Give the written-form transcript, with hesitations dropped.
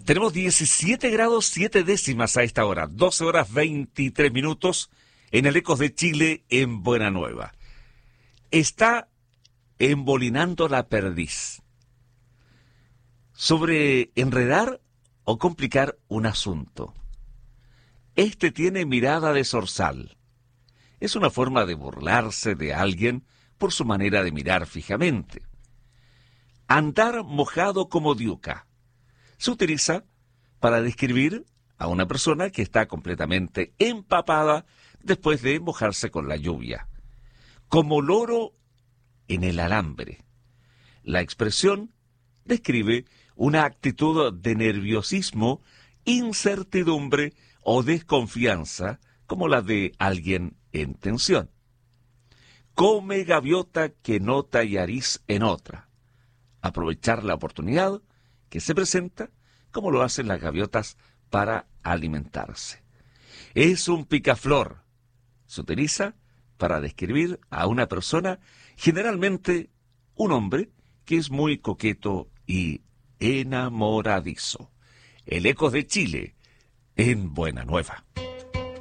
Tenemos 17 grados 7 décimas a esta hora, 12 horas 23 minutos en el Ecos de Chile en Buena Nueva. Está embolinando la perdiz. Sobre enredar o complicar un asunto. Este tiene mirada de zorzal. Es una forma de burlarse de alguien por su manera de mirar fijamente. Andar mojado como diuca. Se utiliza para describir a una persona que está completamente empapada después de mojarse con la lluvia. Como loro en el alambre. La expresión describe una actitud de nerviosismo, incertidumbre o desconfianza como la de alguien en tensión. Come gaviota que no tallarís en otra. Aprovechar la oportunidad que se presenta como lo hacen las gaviotas para alimentarse. Es un picaflor. Se utiliza para describir a una persona, generalmente un hombre, que es muy coqueto y enamoradizo. El Ecos de Chile en Buena Nueva.